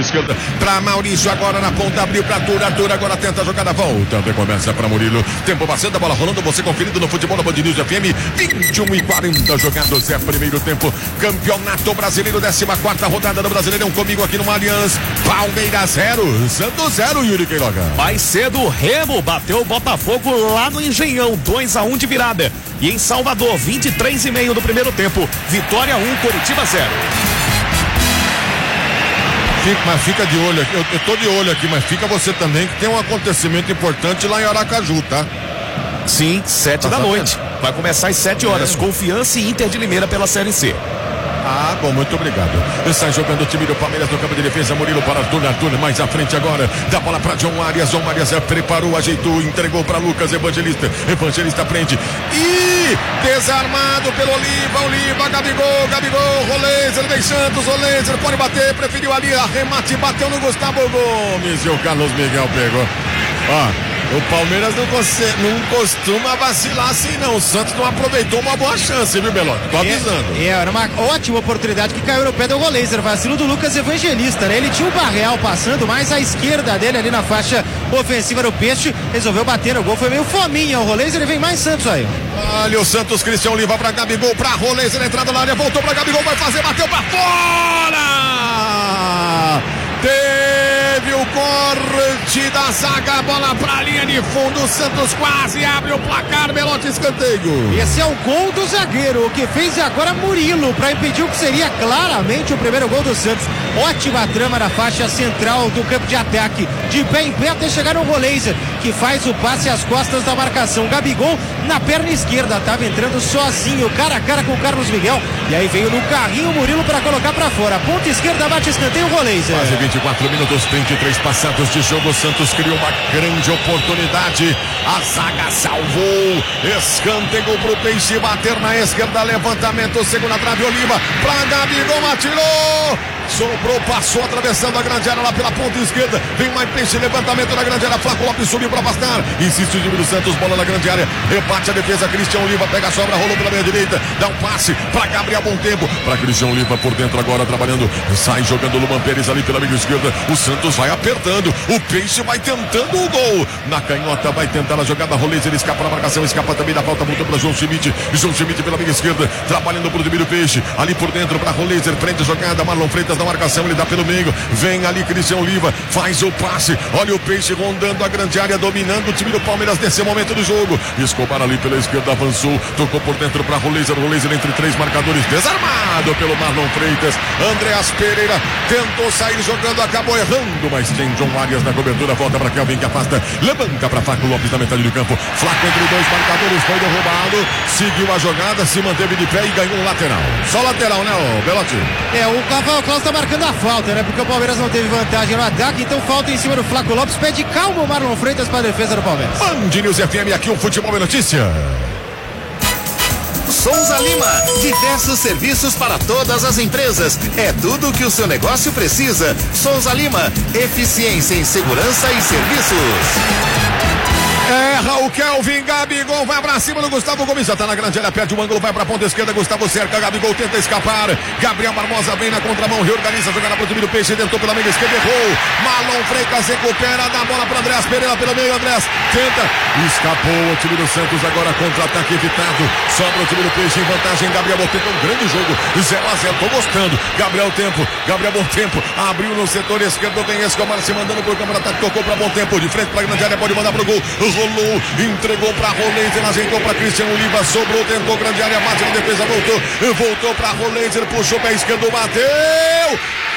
esquerda para Maurício, agora na ponta, abriu para Arthur agora tenta a jogada, volta, recomeça para Murilo, tempo passando, a bola rolando, você conferindo no futebol da Band News FM, 21:40 jogados, é primeiro tempo, Campeonato Brasileiro, 14ª rodada do Brasileirão, comigo aqui no Allianz, Palmeiras 0, Santos 0, Yuri Queiroga. Mais cedo, o Remo bateu o Botafogo lá no Engenhão, 2-1 de virada. E em Salvador, 23:30 do primeiro tempo, Vitória 1, Coritiba 0. Mas fica de olho aqui, eu tô de olho aqui, mas fica você também que tem um acontecimento importante lá em Aracaju, tá? Sim, 7 da noite. Vai começar às 7 horas. Confiança e Inter de Limeira pela Série C. Ah, bom, muito obrigado. Está jogando o time do Palmeiras no campo de defesa. Murilo para Arthur mais à frente agora. Dá bola para John Arias. John Arias preparou, ajeitou, entregou para Lucas Evangelista. Evangelista prende. E desarmado pelo Oliva, Gabigol, Rolenzer, vem Santos, Rolenzer pode bater, preferiu ali, arremate, bateu no Gustavo Gomes e o Carlos Miguel pegou. Ó. O Palmeiras não costuma vacilar assim, não. O Santos não aproveitou uma boa chance, viu, Belotti? Tô avisando. Era uma ótima oportunidade que caiu no pé do Rolenzer. Vacilo do Lucas Evangelista, né? Ele tinha o Barreal passando mais à esquerda dele ali na faixa ofensiva do Peixe. Resolveu bater no gol. Foi meio fominha. O Rolenzer, ele vem mais Santos aí. Olha o Santos, Cristian Oliva pra Gabigol, pra Rolenzer, entrada na área, voltou pra Gabigol, vai fazer, bateu pra fora! Teve o corte da zaga, bola pra linha de fundo, o Santos quase abre o placar, Belotti, escanteio. Esse é o gol do zagueiro, o que fez agora Murilo, para impedir o que seria claramente o primeiro gol do Santos. Ótima trama na faixa central do campo de ataque, de pé em pé até chegar no Rolenzer, que faz o passe às costas da marcação. Gabigol na perna esquerda, estava entrando sozinho, cara a cara com o Carlos Miguel, e aí veio no carrinho o Murilo para colocar para fora. Ponta esquerda, bate escanteio, Rolenzer. Quase 24 minutos, 23 passados de jogo, o Santos criou uma grande oportunidade, a zaga salvou, escanteio pro Peixe, bater na esquerda, levantamento, segunda trave, Oliva, pra Gabigol, atirou, sobrou, passou, atravessando a grande área lá pela ponta esquerda, vem mais Peixe, levantamento na grande área, Flaco Lopes subiu pra afastar, insiste o time do Santos, bola na grande área, rebate a defesa, Cristian Oliva, pega a sobra, rolou pela meia direita, dá um passe pra Gabriel Bom Tempo, pra Cristian Oliva por dentro agora, trabalhando, sai jogando o Luman Pérez ali pela meia esquerda, o Santos vai apertando, o Peixe vai tentando o gol, na canhota vai tentar a jogada, Rolenzer, ele escapa na marcação, escapa também da falta, voltou pra João Schmidt pela meia esquerda, trabalhando pro time do Peixe, ali por dentro pra Rolenzer, prende a jogada, Marlon Freitas na marcação, ele dá pelo meio, vem ali Cristian Oliva, faz o passe, olha o Peixe rondando a grande área, dominando o time do Palmeiras nesse momento do jogo, Escobar ali pela esquerda avançou, tocou por dentro pra Rolenzer entre 3 marcadores, desarmado pelo Marlon Freitas, Andreas Pereira tentou sair jogando, acabou errando, mas tem John Arias na cobertura, volta pra Kelvin que afasta, levanta pra Flaco Lopes na metade do campo, Flaco entre 2 marcadores, foi derrubado, seguiu a jogada, se manteve de pé e ganhou um lateral, só lateral, né, Belotti? O Rafael Claus tá marcando a falta, né, porque o Palmeiras não teve vantagem no ataque, então falta em cima do Flaco Lopes, pede calma o Marlon Freitas pra defesa do Palmeiras. Band News FM, aqui o Futebol é Notícia. Souza Lima, diversos serviços para todas as empresas. É tudo o que o seu negócio precisa. Souza Lima, eficiência em segurança e serviços. Erra o Kelvin, Gabigol vai pra cima do Gustavo Gomes, já tá na grande área, perde o ângulo, vai pra ponta esquerda, Gustavo cerca, Gabigol tenta escapar, Gabriel Barbosa vem na contramão, reorganiza a jogada pro time do Peixe, tentou pela meia esquerda, errou, Marlon Freitas recupera, dá a bola pra Andreas Pereira pelo meio, Andreas tenta, escapou o time do Santos, agora contra-ataque evitado, sobra o time do Peixe em vantagem, Gabriel Bom Tempo, um grande jogo, 0-0, tô gostando, Gabriel Bom Tempo, abriu no setor esquerdo, tem Escobar se mandando pro campo de ataque, tocou pra Bom Tempo, de frente pra grande área, pode mandar pro gol, rolou, entregou pra Rolenzer, ajeitou pra Cristian Oliva, sobrou, tentou grande área, bate na defesa, voltou pra Rolenzer, puxou pé esquerdo, bateu!